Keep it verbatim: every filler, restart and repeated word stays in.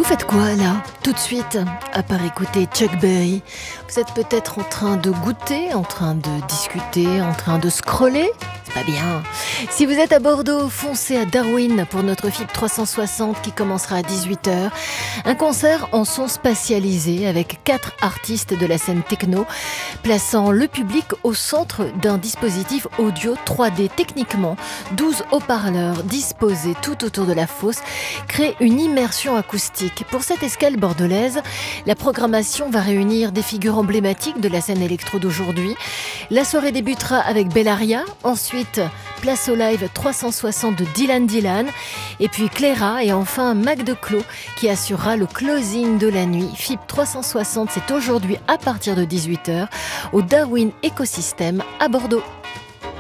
Vous faites quoi là, tout de suite, à part écouter Chuck Berry? Vous êtes peut-être en train de goûter, en train de discuter, en train de scroller? C'est pas bien. Si vous êtes à Bordeaux, foncez à Darwin pour notre F I B trois cent soixante qui commencera à dix-huit heures. Un concert en son spatialisé avec quatre artistes de la scène techno, plaçant le public au centre d'un dispositif audio trois D. Techniquement, douze haut-parleurs disposés tout autour de la fosse créent une immersion acoustique. Pour cette escale bordelaise, la programmation va réunir des figures emblématiques de la scène électro d'aujourd'hui. La soirée débutera avec Bellaria, ensuite place au live trois cent soixante de Dylan Dylan, et puis Clara et enfin Mac Declos qui assurera le closing de la nuit. F I B trois cent soixante, c'est aujourd'hui à partir de dix-huit heures au Darwin Ecosystem à Bordeaux.